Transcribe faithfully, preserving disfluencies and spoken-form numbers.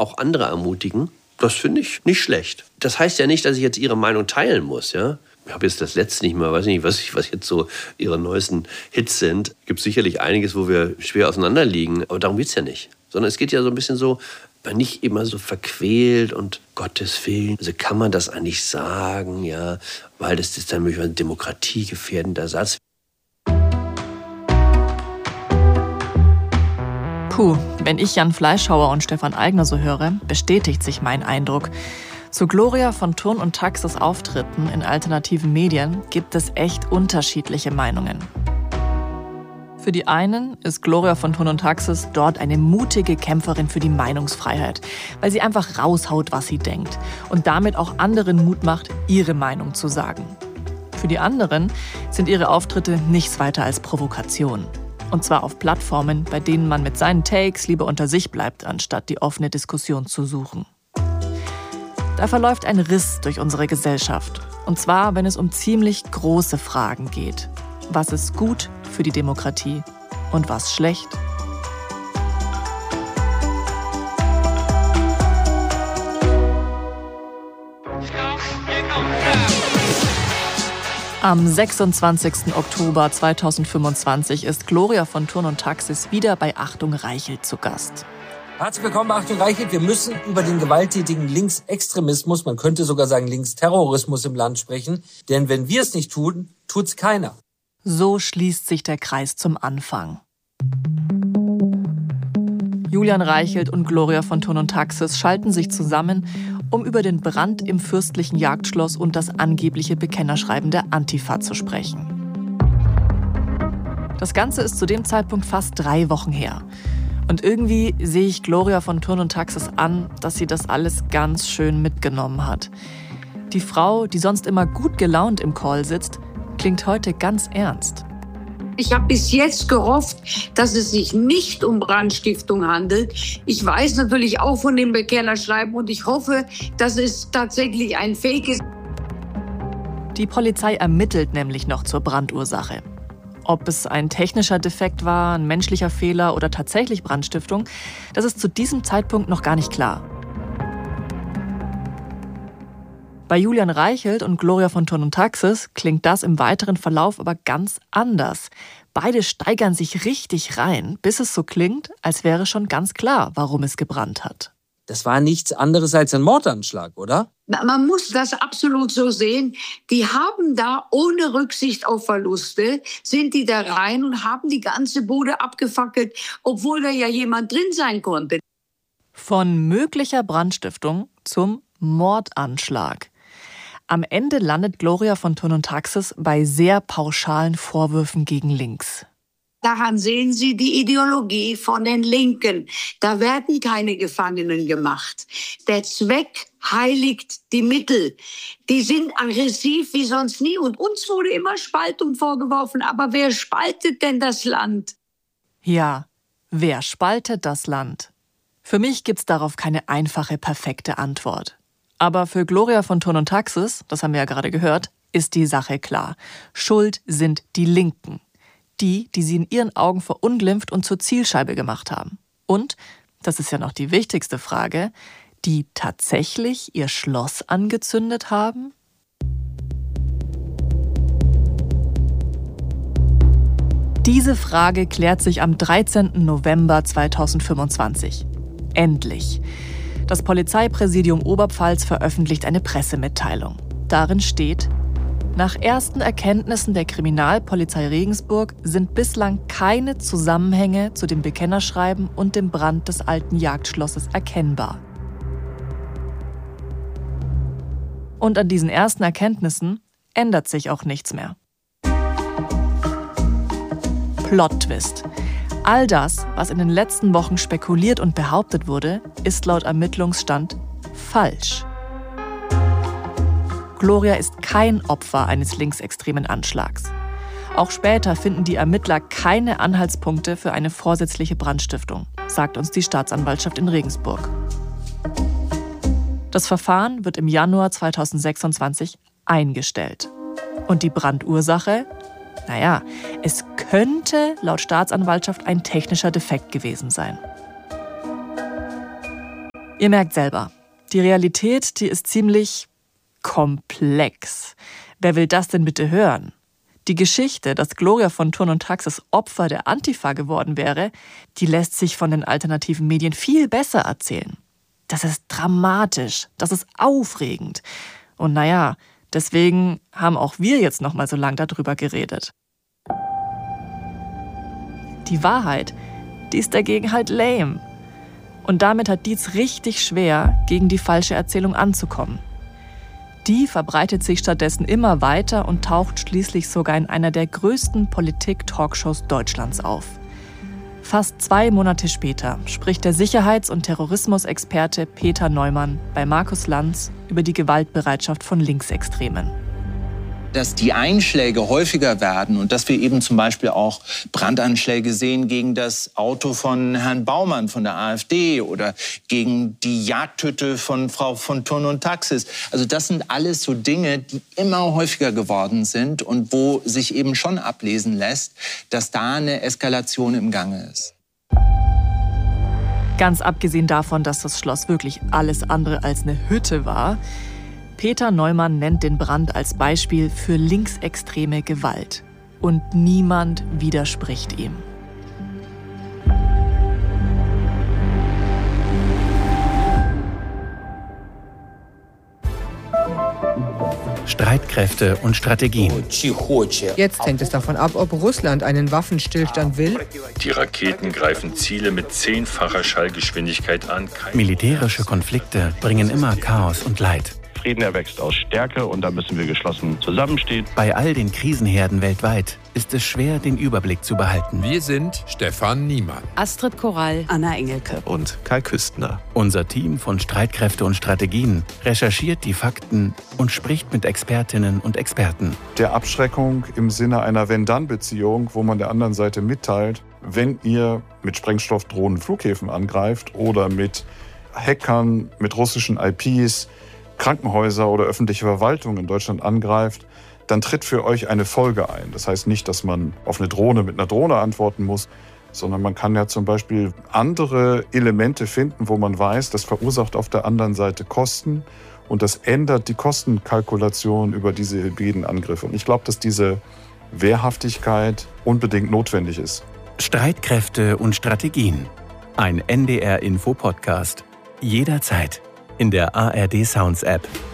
auch andere ermutigen. Das finde ich nicht schlecht. Das heißt ja nicht, dass ich jetzt Ihre Meinung teilen muss, ja. Ich habe jetzt das letzte nicht mehr, weiß nicht, was, ich, was jetzt so Ihre neuesten Hits sind. Es gibt sicherlich einiges, wo wir schwer auseinanderliegen, aber darum geht es ja nicht. Sondern es geht ja so ein bisschen so, nicht immer so verquält und Gottes Willen. Also kann man das eigentlich sagen, ja, weil das ist dann möglicherweise ein demokratiegefährdender Satz. Puh, wenn ich Jan Fleischhauer und Stefan Aigner so höre, bestätigt sich mein Eindruck. Zu Gloria von Thurn und Taxis Auftritten in alternativen Medien gibt es echt unterschiedliche Meinungen. Für die einen ist Gloria von Thurn und Taxis dort eine mutige Kämpferin für die Meinungsfreiheit, weil sie einfach raushaut, was sie denkt und damit auch anderen Mut macht, ihre Meinung zu sagen. Für die anderen sind ihre Auftritte nichts weiter als Provokation. Und zwar auf Plattformen, bei denen man mit seinen Takes lieber unter sich bleibt, anstatt die offene Diskussion zu suchen. Da verläuft ein Riss durch unsere Gesellschaft. Und zwar, wenn es um ziemlich große Fragen geht. Was ist gut für die Demokratie und was schlecht? Am sechsundzwanzigsten Oktober zweitausendfünfundzwanzig ist Gloria von Thurn und Taxis wieder bei Achtung Reichelt zu Gast. Herzlich willkommen bei Achtung Reichelt. Wir müssen über den gewalttätigen Linksextremismus, man könnte sogar sagen Linksterrorismus im Land sprechen. Denn wenn wir es nicht tun, tut's keiner. So schließt sich der Kreis zum Anfang. Julian Reichelt und Gloria von Thurn und Taxis schalten sich zusammen, um über den Brand im fürstlichen Jagdschloss und das angebliche Bekennerschreiben der Antifa zu sprechen. Das Ganze ist zu dem Zeitpunkt fast drei Wochen her. Und irgendwie sehe ich Gloria von Thurn und Taxis an, dass sie das alles ganz schön mitgenommen hat. Die Frau, die sonst immer gut gelaunt im Call sitzt, klingt heute ganz ernst. Ich habe bis jetzt gehofft, dass es sich nicht um Brandstiftung handelt. Ich weiß natürlich auch von dem Bekennerschreiben und ich hoffe, dass es tatsächlich ein Fake ist. Die Polizei ermittelt nämlich noch zur Brandursache. Ob es ein technischer Defekt war, ein menschlicher Fehler oder tatsächlich Brandstiftung, das ist zu diesem Zeitpunkt noch gar nicht klar. Bei Julian Reichelt und Gloria von Thurn und Taxis klingt das im weiteren Verlauf aber ganz anders. Beide steigern sich richtig rein, bis es so klingt, als wäre schon ganz klar, warum es gebrannt hat. Das war nichts anderes als ein Mordanschlag, oder? Man muss das absolut so sehen. Die haben da ohne Rücksicht auf Verluste, sind die da rein und haben die ganze Bude abgefackelt, obwohl da ja jemand drin sein konnte. Von möglicher Brandstiftung zum Mordanschlag. Am Ende landet Gloria von Thurn und Taxis bei sehr pauschalen Vorwürfen gegen links. Daran sehen Sie die Ideologie von den Linken. Da werden keine Gefangenen gemacht. Der Zweck heiligt die Mittel. Die sind aggressiv wie sonst nie. Und uns wurde immer Spaltung vorgeworfen. Aber wer spaltet denn das Land? Ja, wer spaltet das Land? Für mich gibt's darauf keine einfache, perfekte Antwort. Aber für Gloria von Thurn und Taxis, das haben wir ja gerade gehört, ist die Sache klar. Schuld sind die Linken. Die, die sie in ihren Augen verunglimpft und zur Zielscheibe gemacht haben. Und, das ist ja noch die wichtigste Frage, die tatsächlich ihr Schloss angezündet haben? Diese Frage klärt sich am dreizehnten November zweitausendfünfundzwanzig. Endlich. Das Polizeipräsidium Oberpfalz veröffentlicht eine Pressemitteilung. Darin steht: Nach ersten Erkenntnissen der Kriminalpolizei Regensburg sind bislang keine Zusammenhänge zu dem Bekennerschreiben und dem Brand des alten Jagdschlosses erkennbar. Und an diesen ersten Erkenntnissen ändert sich auch nichts mehr. Plot-Twist. All das, was in den letzten Wochen spekuliert und behauptet wurde, ist laut Ermittlungsstand falsch. Gloria ist kein Opfer eines linksextremen Anschlags. Auch später finden die Ermittler keine Anhaltspunkte für eine vorsätzliche Brandstiftung, sagt uns die Staatsanwaltschaft in Regensburg. Das Verfahren wird im Januar zweitausendsechsundzwanzig eingestellt. Und die Brandursache? Naja, es könnte laut Staatsanwaltschaft ein technischer Defekt gewesen sein. Ihr merkt selber, die Realität, die ist ziemlich komplex. Wer will das denn bitte hören? Die Geschichte, dass Gloria von Thurn und Taxis Opfer der Antifa geworden wäre, die lässt sich von den alternativen Medien viel besser erzählen. Das ist dramatisch, das ist aufregend. Und naja, deswegen haben auch wir jetzt noch mal so lange darüber geredet. Die Wahrheit, die ist dagegen halt lame. Und damit hat Dietz richtig schwer, gegen die falsche Erzählung anzukommen. Die verbreitet sich stattdessen immer weiter und taucht schließlich sogar in einer der größten Politik-Talkshows Deutschlands auf. Fast zwei Monate später spricht der Sicherheits- und Terrorismusexperte Peter Neumann bei Markus Lanz über die Gewaltbereitschaft von Linksextremen. Dass die Einschläge häufiger werden und dass wir eben zum Beispiel auch Brandanschläge sehen gegen das Auto von Herrn Baumann von der AfD oder gegen die Jagdhütte von Frau von Thurn und Taxis. Also das sind alles so Dinge, die immer häufiger geworden sind und wo sich eben schon ablesen lässt, dass da eine Eskalation im Gange ist. Ganz abgesehen davon, dass das Schloss wirklich alles andere als eine Hütte war, Peter Neumann nennt den Brand als Beispiel für linksextreme Gewalt. Und niemand widerspricht ihm. Streitkräfte und Strategien. Jetzt hängt es davon ab, ob Russland einen Waffenstillstand will. Die Raketen greifen Ziele mit zehnfacher Schallgeschwindigkeit an. Militärische Konflikte bringen immer Chaos und Leid. Frieden erwächst aus Stärke und da müssen wir geschlossen zusammenstehen. Bei all den Krisenherden weltweit ist es schwer, den Überblick zu behalten. Wir sind Stefan Niemann, Astrid Korall, Anna Engelke und Kai Küstner. Unser Team von Streitkräfte und Strategien recherchiert die Fakten und spricht mit Expertinnen und Experten. Der Abschreckung im Sinne einer Wenn-Dann-Beziehung, wo man der anderen Seite mitteilt, wenn ihr mit Sprengstoffdrohnen Flughäfen angreift oder mit Hackern, mit russischen I Ps, Krankenhäuser oder öffentliche Verwaltung in Deutschland angreift, dann tritt für euch eine Folge ein. Das heißt nicht, dass man auf eine Drohne mit einer Drohne antworten muss, sondern man kann ja zum Beispiel andere Elemente finden, wo man weiß, das verursacht auf der anderen Seite Kosten und das ändert die Kostenkalkulation über diese hybriden Angriffe. Und ich glaube, dass diese Wehrhaftigkeit unbedingt notwendig ist. Streitkräfte und Strategien. Ein N D R-Info-Podcast. Jederzeit in der A R D Sounds App.